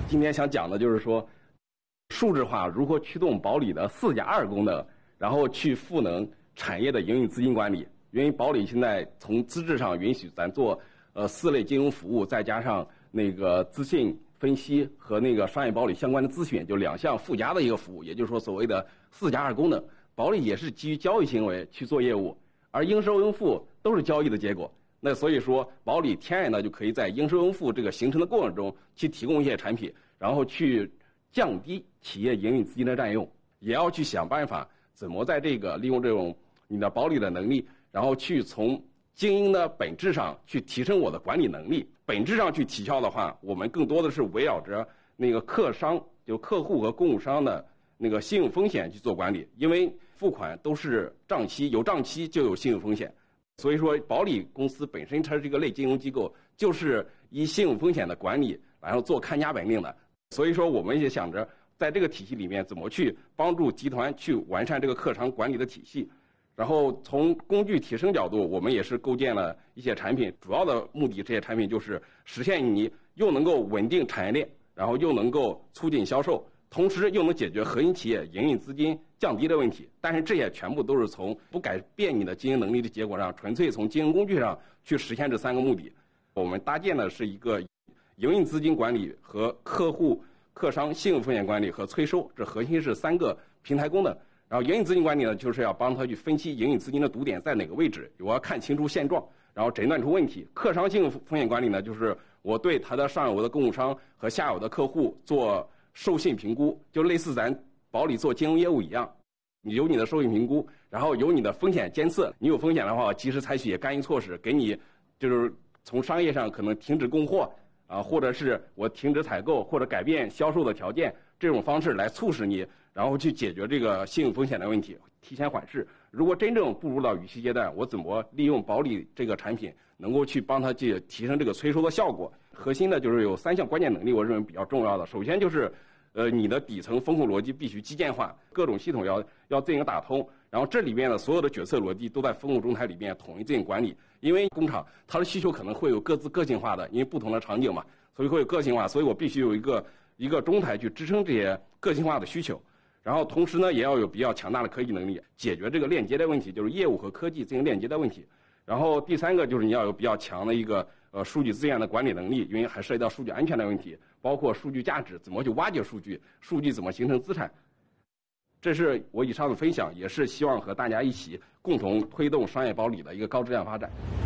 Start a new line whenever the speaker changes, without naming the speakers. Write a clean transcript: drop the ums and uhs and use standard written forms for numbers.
今天想讲的就是说，数字化如何驱动保理的4+2功能，然后去赋能产业的营运资金管理。因为保理现在从资质上允许咱做4类金融服务，再加上那个资讯分析和那个商业保理相关的咨询，就2项附加的一个服务，也就是说所谓的4+2功能。保理也是基于交易行为去做业务，而应收应付都是交易的结果。那所以说，保理天然的就可以在应收应付这个形成的过程中去提供一些产品，然后去降低企业营运资金的占用，也要去想办法怎么在这个利用这种你的保理的能力，然后去从经营的本质上去提升我的管理能力。本质上去提效的话，我们更多的是围绕着那个客商，就客户和供应商的那个信用风险去做管理，因为付款都是账期，有账期就有信用风险。所以说，保理公司本身它是一个类金融机构，就是以信用风险的管理，然后做看家本领的。所以说，我们也想着在这个体系里面怎么去帮助集团去完善这个客商管理的体系。然后从工具提升角度，我们也是构建了一些产品，主要的目的这些产品就是实现你又能够稳定产业链，然后又能够促进销售，同时又能解决核心企业营运资金降低的问题。但是这些全部都是从不改变你的经营能力的结果上，纯粹从经营工具上去实现这3个目的。我们搭建的是一个营运资金管理和客户、客商信用风险管理和催收，这核心是3个平台功能。然后营运资金管理呢，就是要帮他去分析营运资金的堵点在哪个位置，我要看清楚现状，然后诊断出问题。客商信用风险管理呢，就是我对他的上游的供应商和下游的客户做授信评估，就类似咱保理做金融业务一样，你有你的授信评估，然后有你的风险监测，你有风险的话，及时采取干预措施，给你就是从商业上可能停止供货啊，或者是我停止采购，或者改变销售的条件，这种方式来促使你，然后去解决这个信用风险的问题，提前缓释。如果真正步入到逾期阶段，我怎么利用保理这个产品，能够去帮它去提升这个催收的效果？核心的就是有3项关键能力，我认为比较重要的。首先就是你的底层风控逻辑必须基建化，各种系统要进行打通，然后这里面的所有的决策逻辑都在风控中台里面统一进行管理。因为工厂它的需求可能会有各自个性化的，因为不同的场景嘛，所以会有个性化，所以我必须有一个中台去支撑这些个性化的需求。然后同时呢，也要有比较强大的科技能力，解决这个链接的问题，就是业务和科技进行链接的问题。然后第3个就是你要有比较强的一个数据资源的管理能力，因为还涉及到数据安全的问题，包括数据价值，怎么去挖掘数据，数据怎么形成资产。这是我以上的分享，也是希望和大家一起共同推动商业保理的一个高质量发展。